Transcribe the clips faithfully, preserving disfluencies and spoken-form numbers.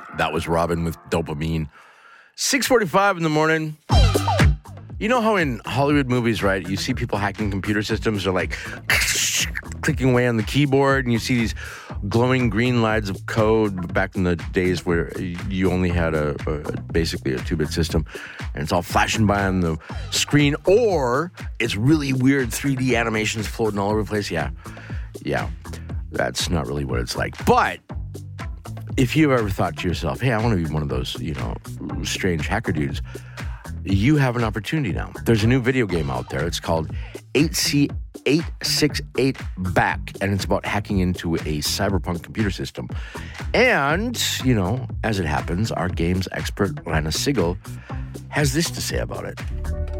That was Robin with Dopamine. six forty-five in the morning. You know how in Hollywood movies, right, you see people hacking computer systems, they're like clicking away on the keyboard, and you see these glowing green lines of code back in the days where you only had a, a basically a two-bit system, and it's all flashing by on the screen, or it's really weird three D animations floating all over the place. Yeah, yeah, that's not really what it's like. But if you've ever thought to yourself, hey, I want to be one of those, you know, strange hacker dudes, you have an opportunity now. There's a new video game out there. It's called eight C eight sixty-eight Back, and it's about hacking into a cyberpunk computer system. And, you know, as it happens, our games expert, Lana Sigel, has this to say about it.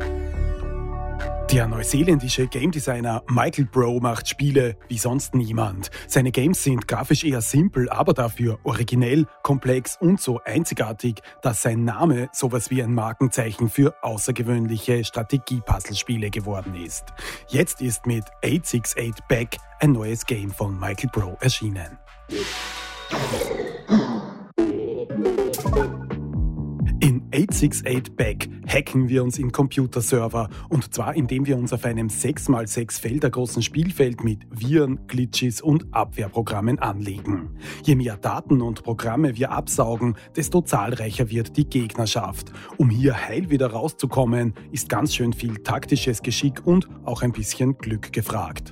Der neuseeländische Game Designer Michael Brough macht Spiele wie sonst niemand. Seine Games sind grafisch eher simpel, aber dafür originell, komplex und so einzigartig, dass sein Name sowas wie ein Markenzeichen für außergewöhnliche Strategie-Puzzlespiele geworden ist. Jetzt ist mit eight sixty-eight Back ein neues Game von Michael Brough erschienen. In eight sixty-eight Back hacken wir uns in Computerserver, und zwar indem wir uns auf einem sechs mal sechs Felder großen Spielfeld mit Viren, Glitches und Abwehrprogrammen anlegen. Je mehr Daten und Programme wir absaugen, desto zahlreicher wird die Gegnerschaft. Um hier heil wieder rauszukommen, ist ganz schön viel taktisches Geschick und auch ein bisschen Glück gefragt.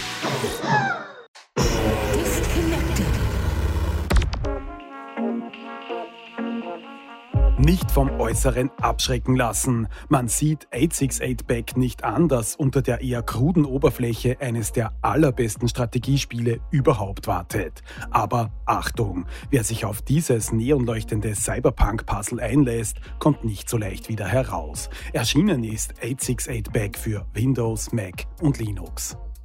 Nicht vom Äußeren abschrecken lassen. Man sieht eight sixty-eight Back nicht an, das unter der eher kruden Oberfläche eines der allerbesten Strategiespiele überhaupt wartet. Aber Achtung, wer sich auf dieses neonleuchtende Cyberpunk-Puzzle einlässt, kommt nicht so leicht wieder heraus. Erschienen ist eight sixty-eight Back für Windows, Mac und Linux.